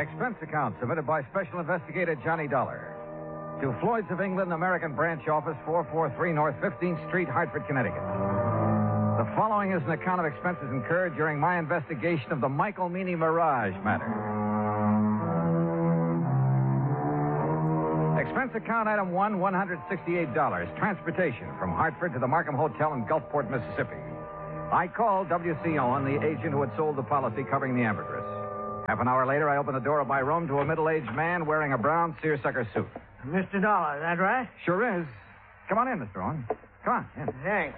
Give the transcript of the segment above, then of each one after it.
Expense account submitted by Special Investigator Johnny Dollar to Floyd's of England, American Branch Office, 443 North 15th Street, Hartford, Connecticut. The following is an account of expenses incurred during my investigation of the Michael Meany Mirage matter. Expense account item 1, $168. Transportation from Hartford to the Markham Hotel in Gulfport, Mississippi. I called W.C. Owen, the agent who had sold the policy covering the ambergris. Half an hour later, I opened the door of my room to a middle-aged man wearing a brown seersucker suit. Mr. Dollar, is that right? Sure is. Come on in, Mr. Owen. Come on in. Thanks.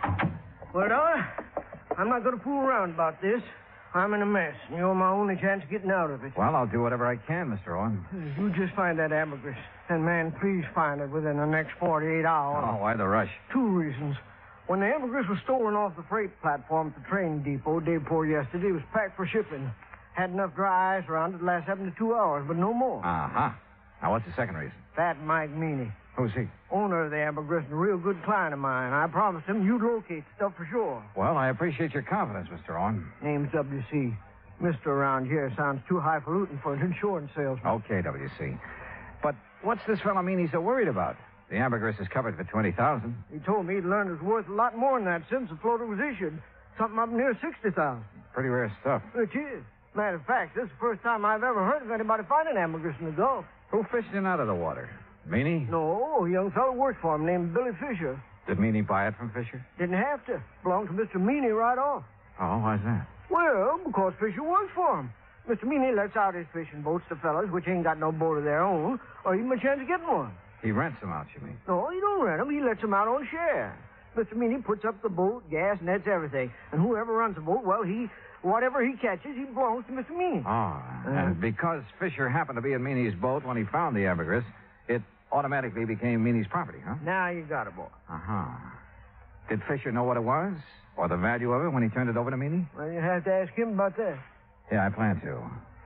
Well, Dollar, I'm not going to fool around about this. I'm in a mess, and you're my only chance of getting out of it. Well, I'll do whatever I can, Mr. Owen. You just find that ambergris. And, man, please find it within the next 48 hours. Oh, why the rush? 2 reasons. When the ambergris was stolen off the freight platform at the train depot day before yesterday, it was packed for shipping. Had enough dry ice around it to last 72 hours, but no more. Uh-huh. Now, what's the second reason? That Mike Meany. Who's he? Owner of the ambergris and a real good client of mine. I promised him you'd locate the stuff for sure. Well, I appreciate your confidence, Mr. Owen. Name's W.C. Mister around here sounds too highfalutin for an insurance salesman. Okay, W.C. But what's this fellow Meany so worried about? The ambergris is covered for $20,000. He told me he'd learned it was worth a lot more than that since the floater was issued. Something up near $60,000. Pretty rare stuff. Which is. Matter of fact, this is the first time I've ever heard of anybody finding ambergris in the Gulf. Who fished in out of the water? Meany? No, a young fellow worked for him named Billy Fisher. Did Meany buy it from Fisher? Didn't have to. Belonged to Mr. Meany right off. Oh, why's that? Well, because Fisher works for him. Mr. Meany lets out his fishing boats to fellas which ain't got no boat of their own, or even a chance of getting one. He rents them out, you mean? No, he don't rent them. He lets them out on share. Mr. Meany puts up the boat, gas, nets, everything. And whoever runs the boat, well, whatever he catches, he belongs to Mr. Meany. Oh, and because Fisher happened to be in Meany's boat when he found the ambergris, it automatically became Meany's property, huh? Now you got it, boy. Uh-huh. Did Fisher know what it was? Or the value of it when he turned it over to Meany? Well, you have to ask him about that. Yeah, I plan to.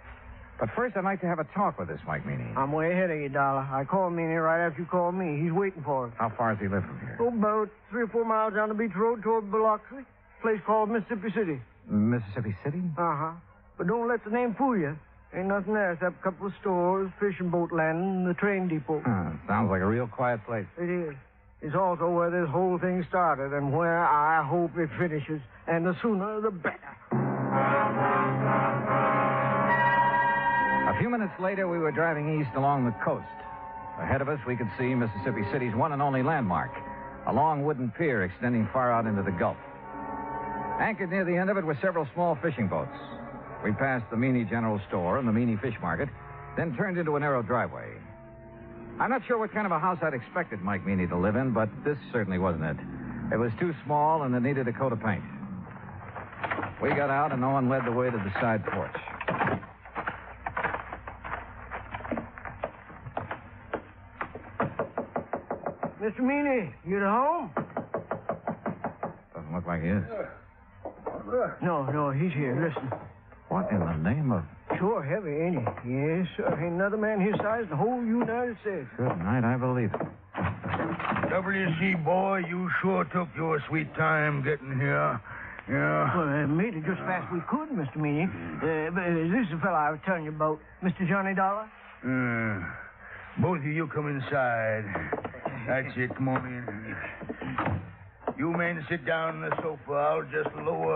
But first, I'd like to have a talk with this Mike Meany. I'm way ahead of you, Dollar. I called Meany right after you called me. He's waiting for us. How far does he live from here? Oh, about 3 or 4 miles down the beach road toward Biloxi. Place called Mississippi City. Mississippi City? Uh-huh. But don't let the name fool you. Ain't nothing there except a couple of stores, fishing boat landing, and the train depot. Sounds like a real quiet place. It is. It's also where this whole thing started and where I hope it finishes. And the sooner, the better. A few minutes later, we were driving east along the coast. Ahead of us, we could see Mississippi City's one and only landmark, a long wooden pier extending far out into the Gulf. Anchored near the end of it were several small fishing boats. We passed the Meany General Store and the Meany Fish Market, then turned into a narrow driveway. I'm not sure what kind of a house I'd expected Mike Meany to live in, but this certainly wasn't it. It was too small, and it needed a coat of paint. We got out, and Owen led the way to the side porch. Mr. Meany, you at home? Doesn't look like he is. No, he's here. Listen. What in the name of... Sure heavy, ain't he? Yes, sir. Ain't another man his size in the whole United States. Good night, I believe it. W.C., boy, you sure took your sweet time getting here. Yeah. Well, made it just fast we could, Mr. Meany. This is the fellow I was telling you about, Mr. Johnny Dollar. Both of you come inside. That's it. Come on in. You men sit down on the sofa. I'll just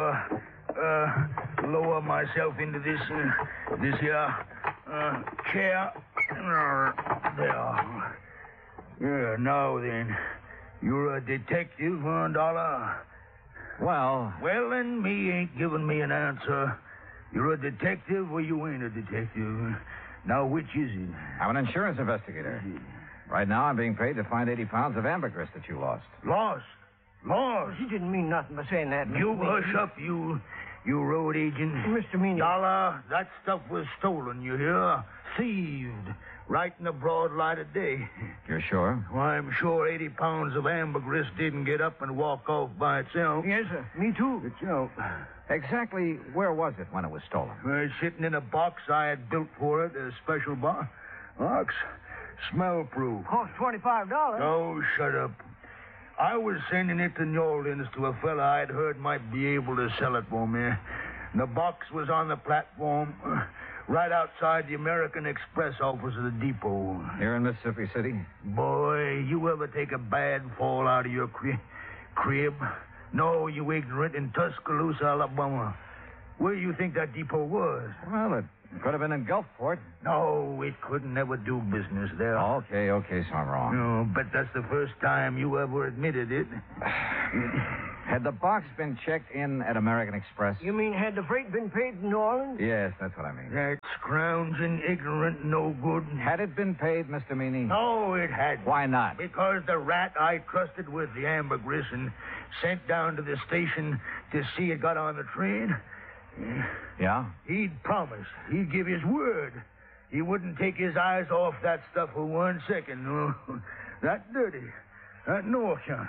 lower myself into this here chair. There. Yeah, now then. You're a detective, huh, Dollar? Well, then, me ain't giving me an answer. You're a detective or you ain't a detective. Now, which is it? I'm an insurance investigator. Right now, I'm being paid to find 80 pounds of ambergris that you lost. Lost? He didn't mean nothing by saying that, Mr. You Meany. hush up, you road agent. Mr. Meany. Dollar, that stuff was stolen, you hear? Thieved. Right in the broad light of day. You're sure? Why, I'm sure 80 pounds of ambergris didn't get up and walk off by itself. Yes, sir. Me too. Itself. Exactly where was it when it was stolen? Sitting in a box I had built for it, a special box. Smell-proof. Cost $25. Oh, shut up. I was sending it to New Orleans to a fella I'd heard might be able to sell it for me. The box was on the platform. right outside the American Express office of the depot. Here in Mississippi City? Boy, you ever take a bad fall out of your crib? No, you ignorant, in Tuscaloosa, Alabama. Where do you think that depot was? Well, it could have been in Gulfport. No, it couldn't never do business there. Okay, so I'm wrong. No, but that's the first time you ever admitted it. Had the box been checked in at American Express? You mean had the freight been paid to New Orleans? Yes, that's what I mean. That scrounging, ignorant, no good. Had it been paid, Mr. Meany? No, it hadn't. Why not? Because the rat I trusted with the ambergris and sent down to the station to see it got on the train. Yeah? He'd promised. He'd give his word. He wouldn't take his eyes off that stuff for 1 second. No. That dirty. That no account.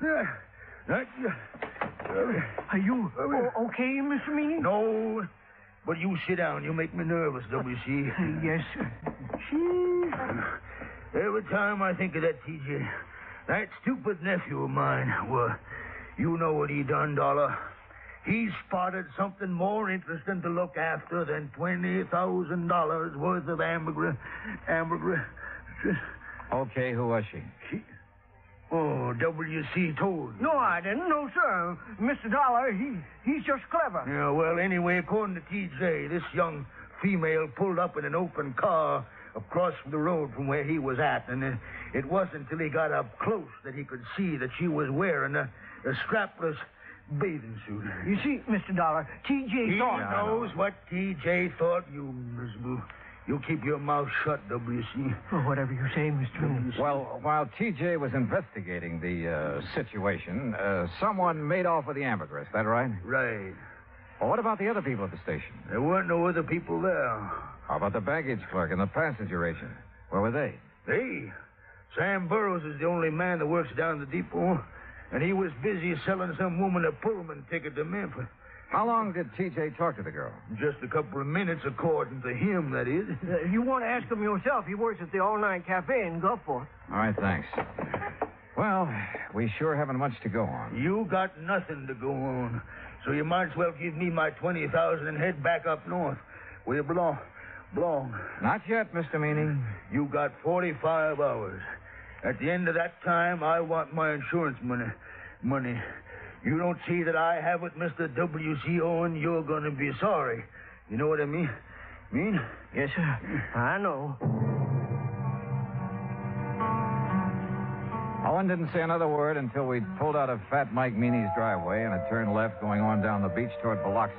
Are you okay, Mr. Meany? No. But you sit down. You make me nervous, W.C. Yes, sir. Every time I think of that, T.J., that stupid nephew of mine, well, you know what he done, Dollar. He spotted something more interesting to look after than $20,000 worth of ambergris. Okay, who was she? Oh, W.C. told you. No, I didn't. No, sir. Mr. Dollar, he's just clever. Yeah, well, anyway, according to T.J., this young female pulled up in an open car across the road from where he was at, and it wasn't until he got up close that he could see that she was wearing a strapless bathing suit. You see, Mr. Dollar, T.J. thought... He knows what T.J. thought, you miserable. You keep your mouth shut, W.C. Oh, whatever you say, Mr. Meany. Well, while T.J. was investigating the situation, someone made off with the ambergris. That right? Right. Well, what about the other people at the station? There weren't no other people there. How about the baggage clerk and the passenger agent? Where were they? Sam Burroughs is the only man that works down the depot, and he was busy selling some woman a Pullman ticket to Memphis. How long did T.J. talk to the girl? Just a couple of minutes, according to him, that is. If you want to ask him yourself, he works at the All-Night Cafe in Gulfport. All right, thanks. Well, we sure haven't much to go on. You got nothing to go on, so you might as well give me my $20,000 and head back up north, where you belong. Not yet, Mr. Meany. You got 45 hours. At the end of that time, I want my insurance money. You don't see that I have it, Mr. W.C. Owen, you're going to be sorry. You know what I mean? Yes, sir. I know. Owen didn't say another word until we pulled out of Fat Mike Meany's driveway and had turned left going on down the beach toward Biloxi.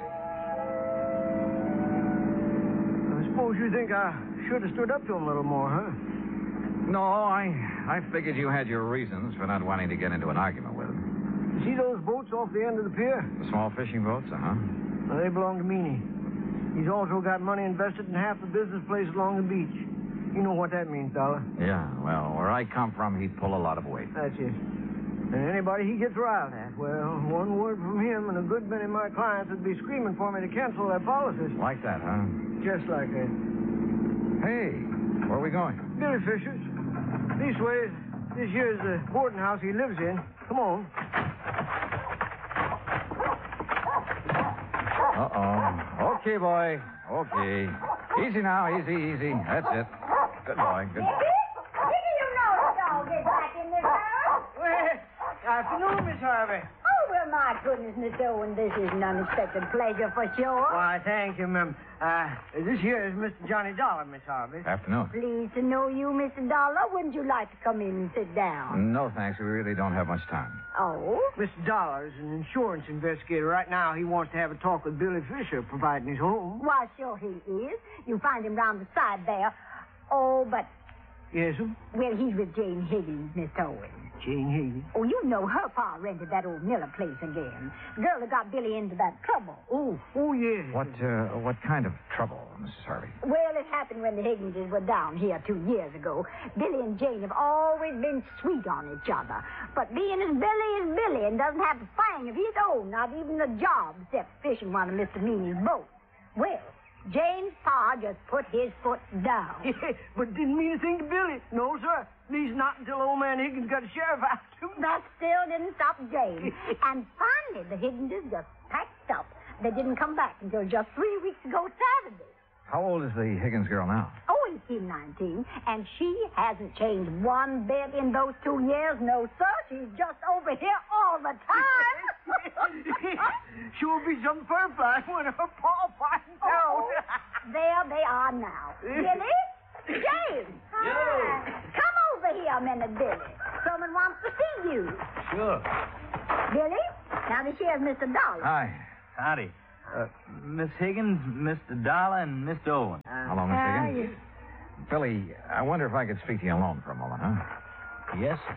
I suppose you think I should have stood up to him a little more, huh? No, I figured you had your reasons for not wanting to get into an argument with him. You see those boats off the end of the pier? The small fishing boats, uh-huh. Well, they belong to Meany. He's also got money invested in half the business places along the beach. You know what that means, Dollar. Yeah, well, where I come from, he'd pull a lot of weight. That's it. And anybody he gets riled at, well, one word from him and a good many of my clients would be screaming for me to cancel their policies. Like that, huh? Just like that. Hey, where are we going? Billy Fisher's. These ways, this here's the boarding house he lives in. Come on. Uh-oh. Okay, boy. Okay. Easy now, easy. That's it. Good boy, good boy. Did you know the dog is back in this house? Well, afternoon, Miss Harvey. Oh, well, my goodness, Mr. Owen, this is an unexpected pleasure for sure. Why, thank you, ma'am. This here is Mr. Johnny Dollar, Miss Harvey. Afternoon. Pleased to know you, Mr. Dollar. Wouldn't you like to come in and sit down? No, thanks. We really don't have much time. Oh? Mr. Dollar is an insurance investigator. Right now, he wants to have a talk with Billy Fisher, providing he's home. Why, sure he is. You find him round the side there. Oh, but... Yes, sir? Well, he's with Jane Higgins, Mr. Owen. Jane Higgins. Oh, you know her pa rented that old Miller place again. The girl that got Billy into that trouble. Oh, yes. What kind of trouble, Mrs. Harvey? Well, it happened when the Higginses were down here 2 years ago. Billy and Jane have always been sweet on each other. But being as Billy is Billy and doesn't have a thing of his own, not even a job except fishing one of Mr. Meany's boats. Well, Jane's pa just put his foot down. But didn't mean a thing to Billy. No, sir. At least not until old man Higgins got a sheriff after him. That still didn't stop Jane. And finally, the Higginses just packed up. They didn't come back until just 3 weeks ago Saturday. How old is the Higgins girl now? Oh, he's 19, and she hasn't changed one bit in those 2 years. No, sir. She's just over here all the time. She'll be some fur fly when her paw finds out. There they are now. Billy? James! Hi. Come over here a minute, Billy. Someone wants to see you. Sure. Billy? Now, this here's Mr. Dollar. Hi. Howdy. Miss Higgins, Mr. Dollar, and Mr. Owen. Hello, Miss Higgins. Billy, I wonder if I could speak to you alone for a moment, huh? Yes, sir.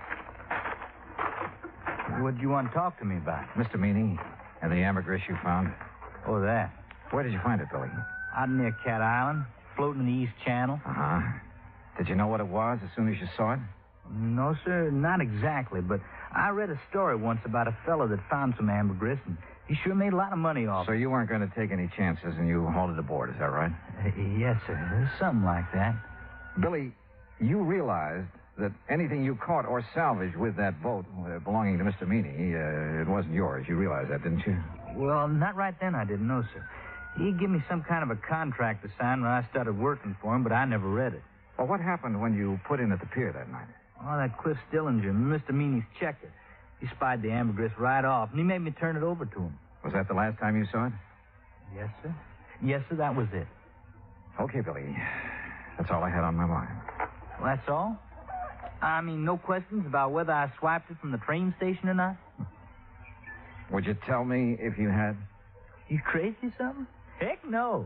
What do you want to talk to me about? Mr. Meany and the ambergris you found. Oh, that. Where did you find it, Billy? Out near Cat Island, floating in the East Channel. Uh-huh. Did you know what it was as soon as you saw it? No, sir, not exactly, but I read a story once about a fellow that found some ambergris, and he sure made a lot of money off So you weren't going to take any chances, and you hauled it aboard, is that right? Yes, sir. Something like that. Billy, you realized that anything you caught or salvaged with that boat belonging to Mr. Meany, it wasn't yours. You realized that, didn't you? Well, not right then, I didn't know, sir. He gave me some kind of a contract to sign when I started working for him, but I never read it. Well, what happened when you put in at the pier that night? Oh, that Cliff Stillinger, Mr. Meany's checker. He spied the ambergris right off, and he made me turn it over to him. Was that the last time you saw it? Yes, sir. Yes, sir, that was it. Okay, Billy. That's all I had on my mind. Well, that's all? I mean, no questions about whether I swiped it from the train station or not? Would you tell me if you had? You crazy or something? Heck no.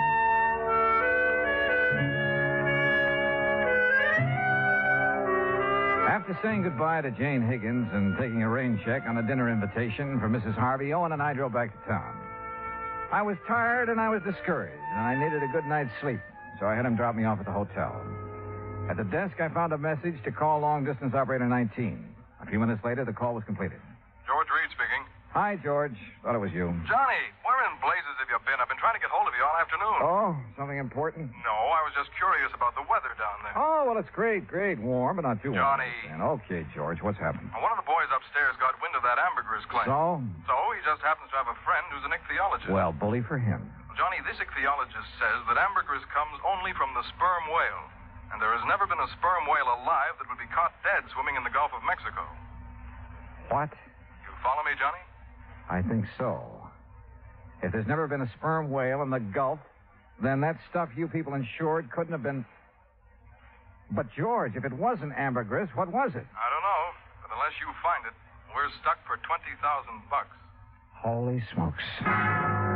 After saying goodbye to Jane Higgins and taking a rain check on a dinner invitation for Mrs. Harvey, Owen and I drove back to town. I was tired and I was discouraged, and I needed a good night's sleep, so I had him drop me off at the hotel. At the desk, I found a message to call long-distance operator 19. A few minutes later, the call was completed. George Reed speaking. Hi, George. Thought it was you. Johnny, where in blazes have you been? I've been trying to get hold of you all afternoon. Oh, something important? No, I was just curious about the weather down there. Oh, well, it's great. Warm, but not too warm. Johnny. Okay, George, what's happened? One of the boys upstairs got wind of that ambergris claim. So? So he just happens to have a friend who's an ichthyologist. Well, bully for him. Johnny, this ichthyologist says that ambergris comes only from the sperm whale. And there has never been a sperm whale alive that would be caught dead swimming in the Gulf of Mexico. What? You follow me, Johnny? I think so. If there's never been a sperm whale in the Gulf, then that stuff you people insured couldn't have been... But, George, if it wasn't ambergris, what was it? I don't know. But unless you find it, we're stuck for $20,000. Holy smokes.